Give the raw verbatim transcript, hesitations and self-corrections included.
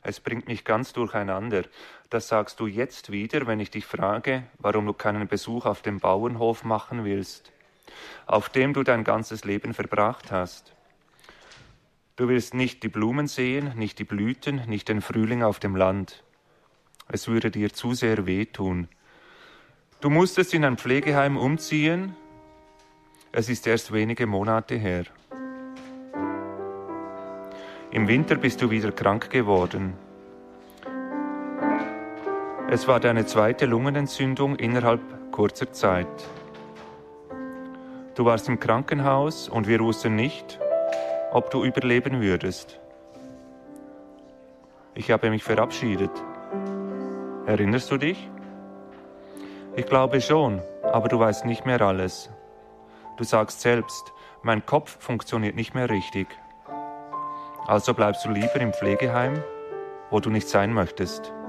Es bringt mich ganz durcheinander. Das sagst du jetzt wieder, wenn ich dich frage, warum du keinen Besuch auf dem Bauernhof machen willst, auf dem du dein ganzes Leben verbracht hast. Du willst nicht die Blumen sehen, nicht die Blüten, nicht den Frühling auf dem Land. Es würde dir zu sehr wehtun. Du musstest in ein Pflegeheim umziehen. Es ist erst wenige Monate her. Im Winter bist du wieder krank geworden. Es war deine zweite Lungenentzündung innerhalb kurzer Zeit. Du warst im Krankenhaus und wir wussten nicht, ob du überleben würdest. Ich habe mich verabschiedet. Erinnerst du dich? Ich glaube schon, aber du weißt nicht mehr alles. Du sagst selbst, mein Kopf funktioniert nicht mehr richtig. Also bleibst du lieber im Pflegeheim, wo du nicht sein möchtest.